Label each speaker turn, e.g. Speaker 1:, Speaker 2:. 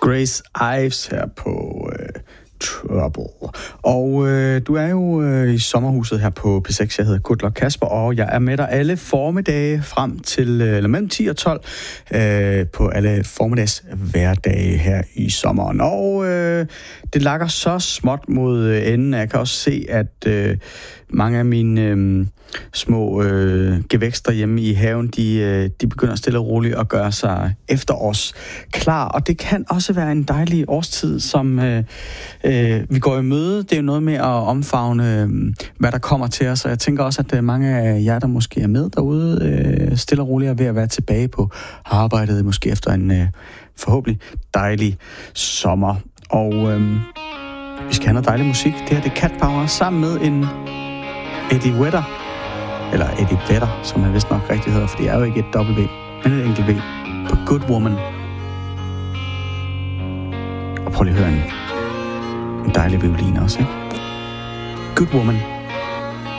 Speaker 1: Grace Ives her på Trouble. Og du er jo i sommerhuset her på P6. Jeg hedder Kurt Kasper, og jeg er med dig alle formiddage frem til, eller mellem 10 og 12, på alle formiddags hverdage her i sommeren. Og det lakker så småt mod enden. Jeg kan også se, at mange af mine små gevækster hjemme i haven, de begynder stille og roligt at gøre sig efterårs klar. Og det kan også være en dejlig årstid, som vi går i møde. Det er jo noget med at omfavne, hvad der kommer til os. Og jeg tænker også, at mange af jer, der måske er med derude, stille og roligt er ved at være tilbage på arbejdet, måske efter en forhåbentlig dejlig sommer. Og vi skal have noget dejlig musik. Det her det er Cat Power sammen med en Eddie Vedder. Eller Eddie Vedder, som han vist nok rigtig hedder, for det er jo ikke et W, men et enkelt V på Good Woman. Og prøv lige at høre en dejlig violin også, ikke? Good Woman.